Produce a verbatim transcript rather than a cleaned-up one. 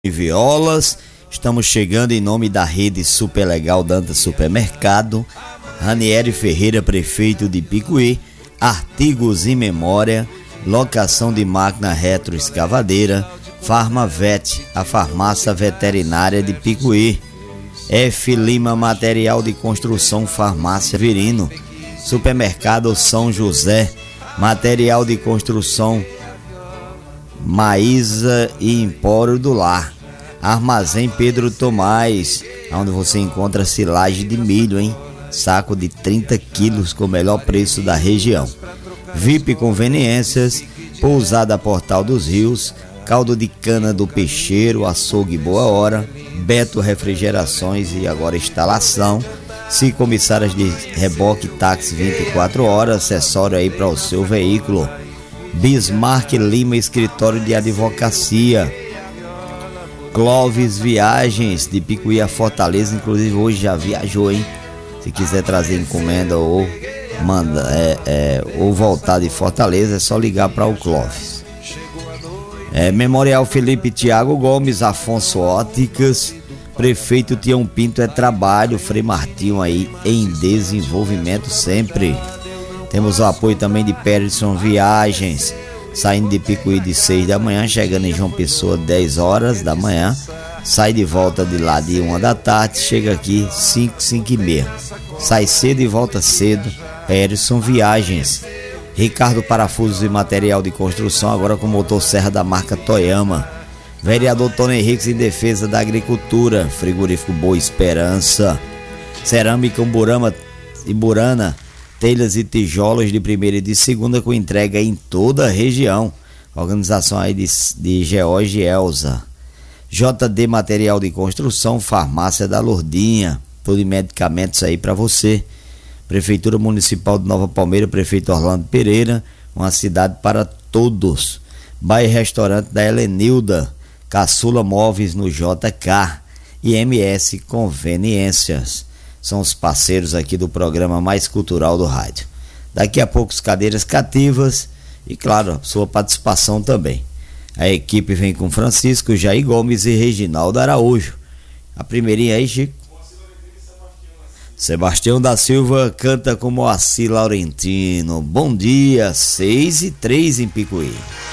e Violas. Estamos chegando em nome da rede Super Legal Dantas Supermercado, Ranieri Ferreira, prefeito de Picuí, Artigos em Memória, locação de máquina retroescavadeira, Farmavet, a farmácia veterinária de Picuí, F. Lima Material de Construção, farmácia Virino, Supermercado São José, material de construção Maísa e Empório do Lar, Armazém Pedro Tomás, onde você encontra silagem de milho, hein? Saco de trinta quilos com o melhor preço da região. V I P Conveniências, Pousada Portal dos Rios, Caldo de Cana do Peixeiro, Açougue Boa Hora, Beto Refrigerações e agora instalação, Se Comissárias de Reboque Táxi vinte e quatro horas, acessório aí para o seu veículo. Bismarck Lima, escritório de advocacia. Clóvis Viagens, de Picuí a Fortaleza, inclusive hoje já viajou, hein? Se quiser trazer encomenda ou manda, é, é, ou voltar de Fortaleza, é só ligar para o Clóvis. É, Memorial Felipe Tiago Gomes, Afonso Óticas, Prefeito Tião Pinto é trabalho, Frei Martinho aí em desenvolvimento sempre. Temos o apoio também de Peterson Viagens, saindo de Picuí de seis da manhã, chegando em João Pessoa dez horas da manhã, sai de volta de lá de uma da tarde, chega aqui cinco, cinco e meia. Sai cedo e volta cedo, Peterson Viagens. Ricardo Parafusos e Material de Construção, agora com motor serra da marca Toyama. Vereador Tony Henriques em defesa da agricultura, frigorífico Boa Esperança. Cerâmica Umburama e Burana, telhas e tijolos de primeira e de segunda com entrega em toda a região. Organização aí de, de George Elza. J D Material de Construção, Farmácia da Lourdinha, tudo de medicamentos aí para você. Prefeitura Municipal de Nova Palmeira, prefeito Orlando Pereira, uma cidade para todos. Bar e Restaurante da Helenilda, Caçula Móveis no J K e M S Conveniências. São os parceiros aqui do programa mais cultural do rádio. Daqui a pouco, cadeiras cativas e, claro, sua participação também. A equipe vem com Francisco, Jair Gomes e Reginaldo Araújo. A primeirinha aí, Chico? Sebastião da Silva canta com Moacir Laurentino. Bom dia, seis e três em Picuí.